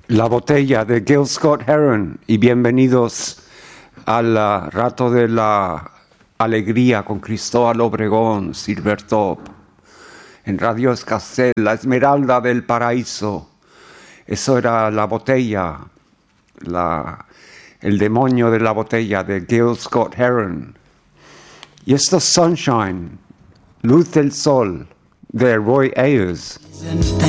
La botella de Gil Scott-Heron y bienvenidos al rato de la alegría con Cristóbal Obregón, Silvertop, en Radio Escasel, la Esmeralda del Paraíso. Eso era la botella, el demonio de la botella de Gil Scott-Heron. Y esto es Sunshine, Luz del Sol, de Roy Ayers.